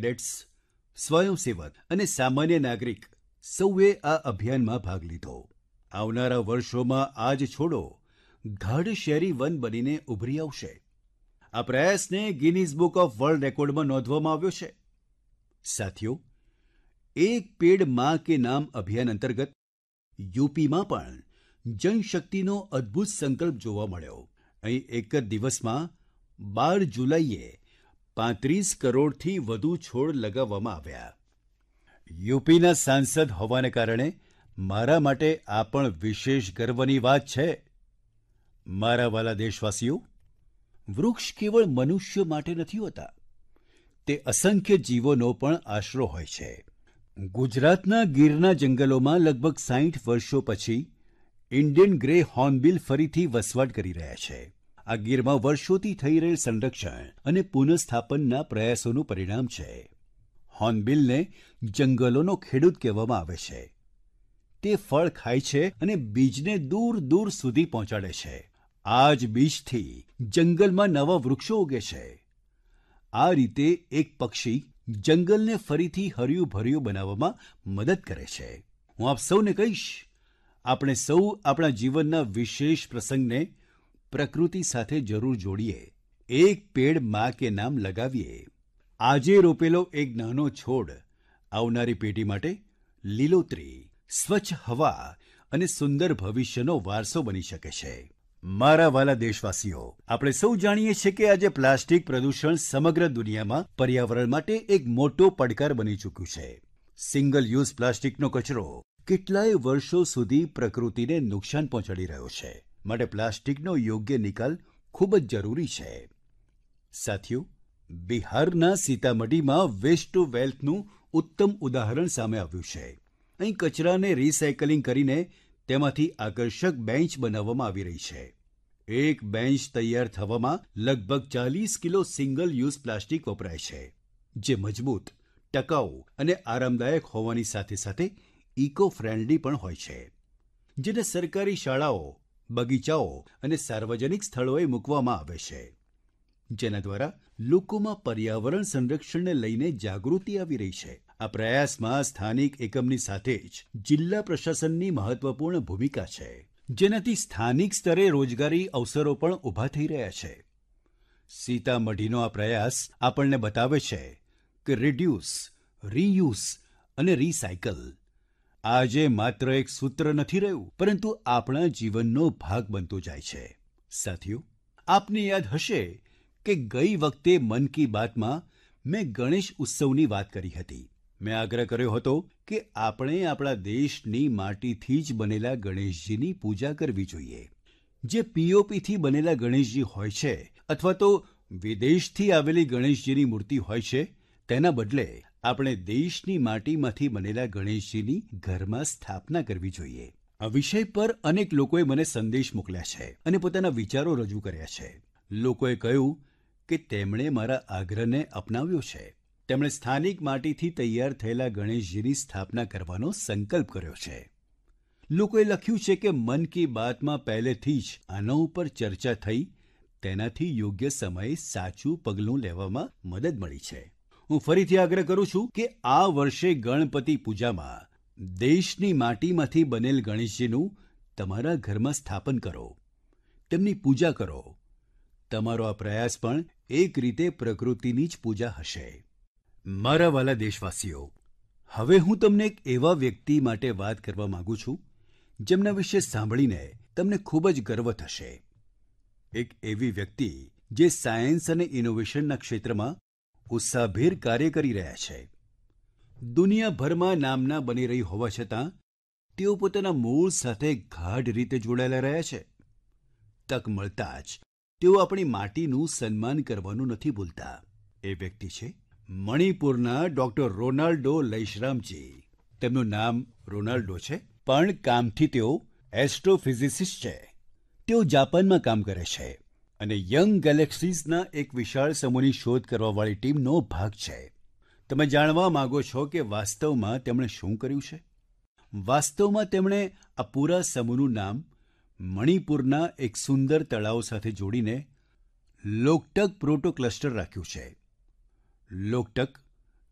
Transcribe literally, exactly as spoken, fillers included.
Cadets, સ્વયંસેવક અને સામાન્ય નાગરિક સૌએ આ અભિયાનમાં ભાગ લીધો. આવનારા વર્ષોમાં આ જ છોડો ગાઢ શેરી વન બનીને ઉભરી આવશે. આ પ્રયાસને ગિનીઝ બુક ઓફ વર્લ્ડ રેકોર્ડમાં નોંધવામાં આવ્યો છે. સાથીઓ, એક પેડ માં કે નામ અભિયાન અંતર્ગત યુપીમાં પણ જનશક્તિનો અદ્ભુત સંકલ્પ જોવા મળ્યો. અહીં એક જ દિવસમાં બાર જુલાઈએ પાંત્રીસ કરોડથી વધુ છોડ લગાવવામાં આવ્યા. યુપીના સાંસદ હોવાને કારણે મારા માટે આ પણ વિશેષ ગર્વની વાત છે. મારા વ્હાલા દેશવાસીઓ, વૃક્ષ કેવળ મનુષ્ય માટે નથી હોતા, તે અસંખ્ય જીવોનો પણ આશરો હોય છે. ગુજરાતના ગીરના જંગલોમાં લગભગ સાઠ વર્ષો પછી ઇન્ડિયન ગ્રે હોર્નબિલ ફરીથી વસવાટ કરી રહ્યા છે. આ ગીરમાં વર્ષોથી થઈ રહેલ સંરક્ષણ અને પુનઃસ્થાપનના પ્રયાસોનું પરિણામ છે. હોર્નબિલને જંગલોનો ખેડૂત કહેવામાં આવે છે. તે ફળ ખાય છે અને બીજને દૂર દૂર સુધી પહોંચાડે છે. આ જ બીજથી જંગલમાં નવા વૃક્ષો ઉગે છે. આ રીતે એક પક્ષી જંગલને ફરીથી હર્યું ભર્યું બનાવવામાં મદદ કરે છે. હું આપ સૌને કહીશ, આપણે સૌ આપણા જીવનના વિશેષ પ્રસંગને પ્રકૃતિ સાથે જરૂર જોડીએ. એક પેડ માં કે નામ લગાવીએ. આજે રોપેલો એક નાનો છોડ આવનારી પેઢી માટે લીલોતરી, સ્વચ્છ હવા અને સુંદર ભવિષ્યનો વારસો બની શકે છે. મારા વ્હાલા દેશવાસીઓ, આપણે સૌ જાણીએ છીએ કે આજે પ્લાસ્ટિક પ્રદૂષણ સમગ્ર દુનિયામાં પર્યાવરણ માટે એક મોટો પડકાર બની ચૂક્યું છે. સિંગલ યુઝ પ્લાસ્ટિકનો કચરો કેટલાય વર્ષો સુધી પ્રકૃતિને નુકસાન પહોંચાડી રહ્યો છે. માટે પ્લાસ્ટિકનો યોગ્ય નિકાલ ખૂબ જ જરૂરી છે. સાથીઓ, બિહારના સીતામઢીમાં વેસ્ટ ટુ વેલ્થનું ઉત્તમ ઉદાહરણ સામે આવ્યું છે. અહીં કચરાને રિસાયકલિંગ કરીને તેમાંથી આકર્ષક બેન્ચ બનાવવામાં આવી રહી છે. એક બેન્ચ તૈયાર થવામાં લગભગ ચાલીસ કિલો સિંગલ યુઝ પ્લાસ્ટિક વપરાય છે, જે મજબૂત, ટકાઉ અને આરામદાયક હોવાની સાથે સાથે ઇકો ફ્રેન્ડલી પણ હોય છે. જેને સરકારી શાળાઓ, બગીચાઓ અને સાર્વજનિક સ્થળોએ મૂકવામાં આવે છે, જેના દ્વારા લોકોમાં પર્યાવરણ સંરક્ષણને લઈને જાગૃતિ આવી રહી છે. આ પ્રયાસમાં સ્થાનિક એકમની સાથે જ જિલ્લા પ્રશાસનની મહત્વપૂર્ણ ભૂમિકા છે, જેનાથી સ્થાનિક સ્તરે રોજગારી અવસરો પણ ઊભા થઈ રહ્યા છે. સીતામઢીનો આ પ્રયાસ આપણને બતાવે છે કે રિડ્યુસ, રીયુઝ અને રીસાયકલ આજે માત્ર એક સૂત્ર નથી રહ્યું, પરંતુ આપણા જીવનનો ભાગ બનતો જાય છે. સાથીઓ, આપને યાદ હશે કે ગઈ વખતે મન કી બાતમાં મેં ગણેશ ઉત્સવની વાત કરી હતી. મેં આગ્રહ કર્યો હતો કે આપણે આપણા દેશની માટીથી જ બનેલા ગણેશજીની પૂજા કરવી જોઈએ. જે પીઓપીથી બનેલા ગણેશજી હોય છે અથવા તો વિદેશથી આવેલી ગણેશજીની મૂર્તિ હોય છે, તેના બદલે આપણે દેશની માટીમાંથી બનેલા ગણેશજીની ઘરમાં સ્થાપના કરવી જોઈએ. આ વિષય પર અનેક લોકોએ મને સંદેશ મોકલ્યા છે અને પોતાના વિચારો રજૂ કર્યા છે. લોકોએ કહ્યું કે તેમણે મારા આગ્રહને અપનાવ્યો છે. તેમણે સ્થાનિક માટીથી તૈયાર થયેલા ગણેશજીની સ્થાપના કરવાનો સંકલ્પ કર્યો છે. લોકોએ લખ્યું છે કે મન કી બાતમાં પહેલેથી જ આના ઉપર ચર્ચા થઈ, તેનાથી યોગ્ય સમયે સાચું પગલું લેવામાં મદદ મળી છે. હું ફરીથી આગ્રહ કરું છું કે આ વર્ષે ગણપતિ પૂજામાં દેશની માટીમાંથી બનેલ ગણેશજીનું તમારા ઘરમાં સ્થાપન કરો, તેમની પૂજા કરો. તમારો આ પ્રયાસ પણ એક રીતે પ્રકૃતિની જ પૂજા હશે. મારા વ્હાલા દેશવાસીઓ, હવે હું તમને એક એવા વ્યક્તિ માટે વાત કરવા માંગુ છું, જેમના વિશે સાંભળીને તમને ખૂબ જ ગર્વ થશે. એક એવી વ્યક્તિ જે સાયન્સ અને ઇનોવેશનના ક્ષેત્રમાં ઉત્સાહભેર કાર્ય કરી રહ્યા છે. દુનિયાભરમાં નામના બની રહી હોવા છતાં તેઓ પોતાના મૂળ સાથે ગાઢ રીતે જોડાયેલા રહ્યા છે. તક મળતા જ તેઓ આપણી માટીનું સન્માન કરવાનું નથી ભૂલતા. એ વ્યક્તિ છે મણિપુરના ડૉક્ટર રોનાલ્ડો લૈશ્રામજી. તેમનું નામ રોનાલ્ડો છે, પણ કામથી તેઓ એસ્ટ્રોફિઝિસિસ્ટ છે. તેઓ જાપાનમાં કામ કરે છે અને યંગ ગેલેક્સીઝના એક વિશાળ સમૂહની શોધ કરવાવાળી ટીમનો ભાગ છે. તમે જાણવા માગો છો કે વાસ્તવમાં તેમણે શું કર્યું છે? વાસ્તવમાં તેમણે આ પૂરા સમૂહનું નામ મણિપુરના એક સુંદર તળાવ સાથે જોડીને લોકટક પ્રોટો ક્લસ્ટર રાખ્યું છે. લોકટક